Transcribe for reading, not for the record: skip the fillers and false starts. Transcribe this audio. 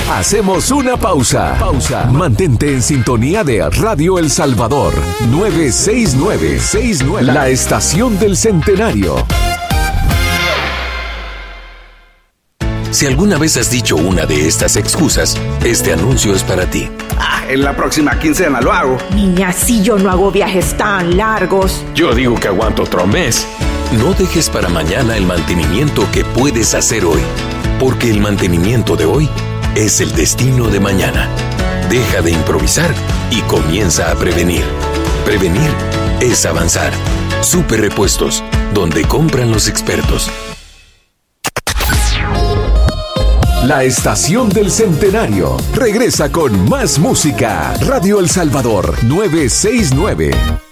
Hacemos una pausa. Mantente en sintonía de Radio El Salvador 969, la estación del centenario. Si alguna vez has dicho una de estas excusas, este anuncio es para ti. En la próxima quincena lo hago. Niña, si yo no hago viajes tan largos. Yo digo que aguanto otro mes. No dejes para mañana el mantenimiento que puedes hacer hoy, porque el mantenimiento de hoy es el destino de mañana. Deja de improvisar y comienza a prevenir. Prevenir es avanzar. Super Repuestos, donde compran los expertos. La estación del centenario regresa con más música. Radio El Salvador 969.